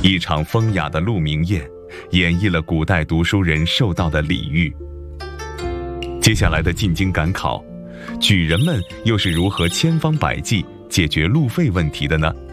一场风雅的鹿鸣宴，演绎了古代读书人受到的礼遇。接下来的进京赶考，举人们又是如何千方百计解决路费问题的呢？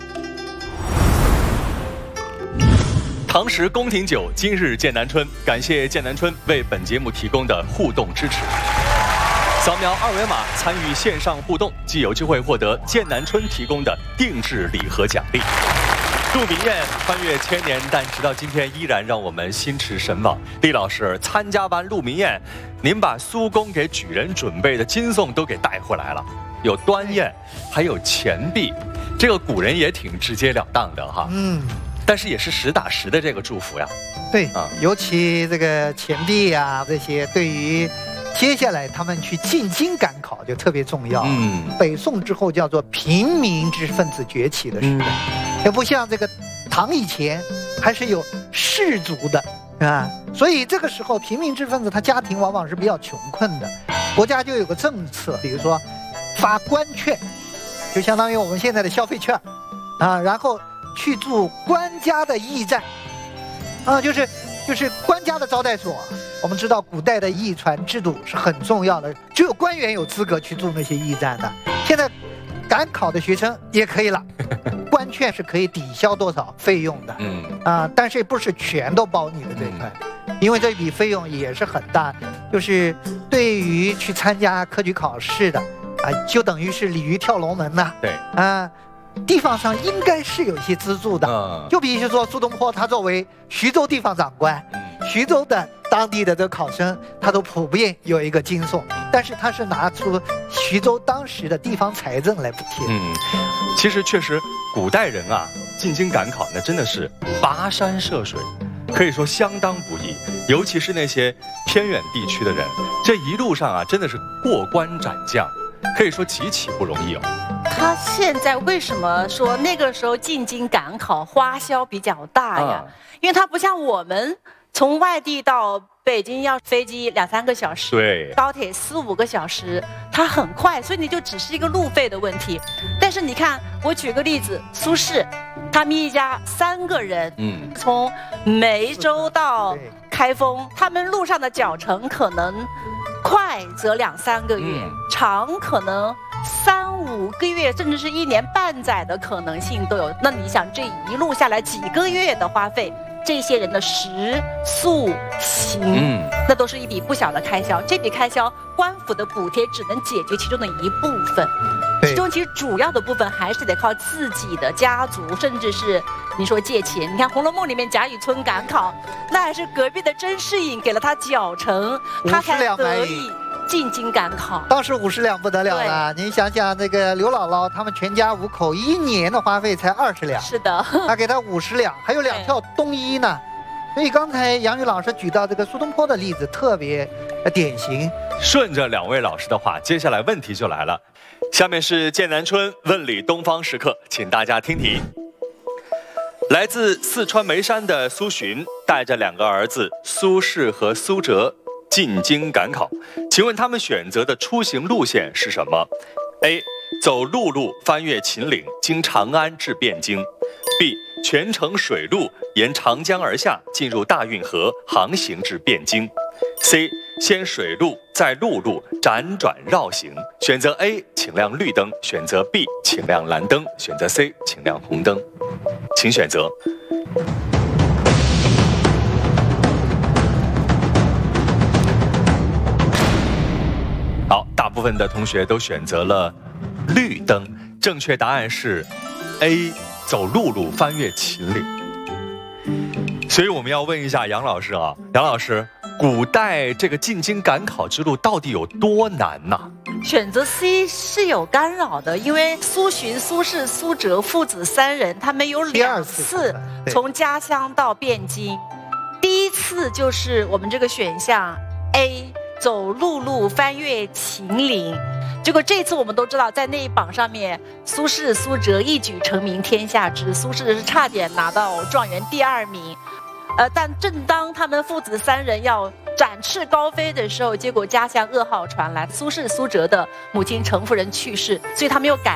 唐时宫廷酒，今日剑南春。感谢剑南春为本节目提供的互动支持。扫描二维码参与线上互动，即有机会获得剑南春提供的定制礼盒奖励。鹿鸣宴穿越千年，但直到今天依然让我们心驰神往。厉老师，参加完鹿鸣宴，您把苏公给举人准备的金送都给带回来了，有端砚，还有钱币，这个古人也挺直截了当的哈。但是也是实打实的这个祝福呀。 对啊，尤其这个钱币啊，这些对于接下来他们去进京赶考就特别重要。北宋之后叫做平民知识分子崛起的时代，也不像这个唐以前还是有士族的啊，所以这个时候平民知识分子他家庭往往是比较穷困的，国家就有个政策，比如说发官券，就相当于我们现在的消费券啊，然后去驻官家的驿站，就是官家的招待所。我们知道古代的驿传制度是很重要的，只有官员有资格去驻那些驿站的。现在赶考的学生也可以了，官券是可以抵消多少费用的，但是不是全都包你的这一块，因为这笔费用也是很大，就是对于去参加科举考试的就等于是鲤鱼跳龙门呐。 对地方上应该是有一些资助的，就比如说苏东坡，他作为徐州地方长官，徐州的当地的这个考生，他都普遍有一个金送，但是他是拿出徐州当时的地方财政来补贴。 其实确实，古代人啊进京赶考那真的是跋山涉水，可以说相当不易，尤其是那些偏远地区的人，这一路上啊真的是过关斩将，可以说极其不容易哦。 他现在为什么说那个时候进京赶考花销比较大呀？因为他不像我们从外地到北京要飞机2-3个小时， 对， 高铁4-5个小时，它很快，所以你就只是一个路费的问题。但是你看，我举个例子，苏轼，他们一家3个人，从梅州到开封，他们路上的脚程可能快则2-3个月，长可能3-5个月，甚至是1年半载的可能性都有。那你想，这一路下来几个月的花费，这些人的食宿行，那都是一笔不小的开销。这笔开销，官府的补贴只能解决其中的一部分，其中其实主要的部分还是得靠自己的家族，甚至是你说借钱。你看《红楼梦》里面贾雨村赶考，那还是隔壁的甄士隐给了他脚程，他才得以进京赶考。 当时50两不得了了，你想想那个刘姥姥他们全家5口1年的花费才20两， 是的， 他给他50两，还有2条冬衣呢。所以刚才杨宇老师举到这个苏东坡的例子特别典型。 顺着2位老师的话，接下来问题就来了。下面是剑南春问礼东方时刻，请大家听题。来自四川眉山的苏洵带着2个儿子苏轼和苏辙进京赶考，请问他们选择的出行路线是什么 ？A. 走陆路翻越秦岭，经长安至汴京 ；B. 全程水路沿长江而下，进入大运河，航行至汴京 ；C. 先水路再陆路，辗转绕行。选择 A， 请亮绿灯；选择 B， 请亮蓝灯；选择 C， 请亮红灯。请选择。好，大部分的同学都选择了绿灯，正确答案是 A， 走陆路翻越秦岭。所以我们要问一下杨老师啊，杨老师，古代这个进京赶考之路到底有多难呢？ 选择 C 是有干扰的，因为苏洵、苏轼、苏辙父子3人，他们有2次从家乡到汴京。第一次就是我们这个选项 A， 走陆路翻越秦岭。结果这次我们都知道，在那一榜上面，苏轼、苏辙一举成名天下知，苏轼是差点拿到状元第2名。但正当他们父子3人要展翅高飞的时候，结果家乡噩耗传来，苏轼、苏辙的母亲程夫人去世，所以他们又改